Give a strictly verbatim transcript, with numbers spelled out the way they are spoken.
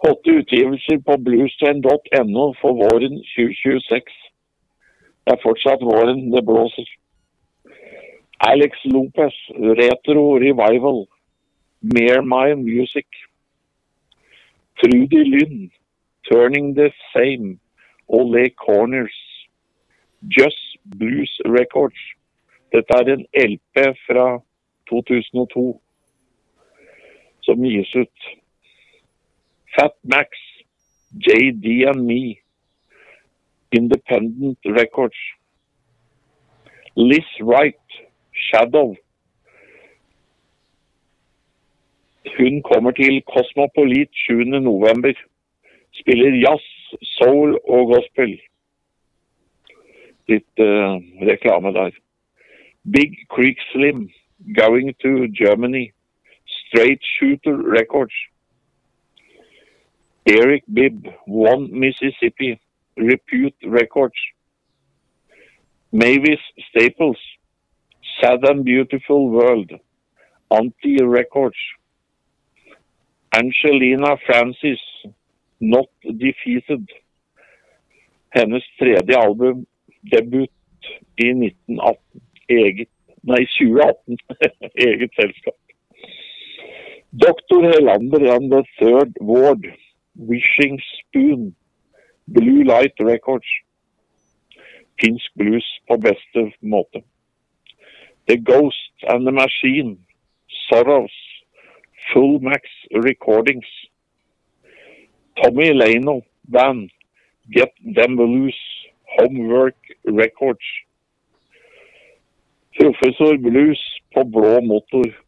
Åtte utgivelser på bluestrain punktum no for våren tjue tjueseks. Det er fortsatt våren, det blåser. Alex Lopez, Retro Revival, Mere My Music. Trudy Lynn, Turning the Same, Ole Corners. Just Blues Records. Dette er en L P fra to tusen og to som gis ut. Fat Max, J D and Me, Independent Records. Liz Wright, Shadow. Hun kommer til Cosmopolit sjuende november. Spiller jazz, soul og gospel. Litt uh, reklame der. Big Creek Slim, Going to Germany. Straight Shooter Records. Eric Bibb, One Mississippi, Repute Records. Mavis Staples, Sad and Beautiful World, Anti Records. Angelina Francis, Not Defeated. Hennes tredje album, debut i nitten atten. Eget, nei, tjue atten. Eget selskap. Doktor Helander and the Third Ward, Wishing Spoon, Blue Light Records. Finsk blues på beste måte. The Ghost and the Machine, Sorrows, Full Max Recordings. Tommy Leno Band, Get Them Blues, Homework Records. Professor Blues på blå motor.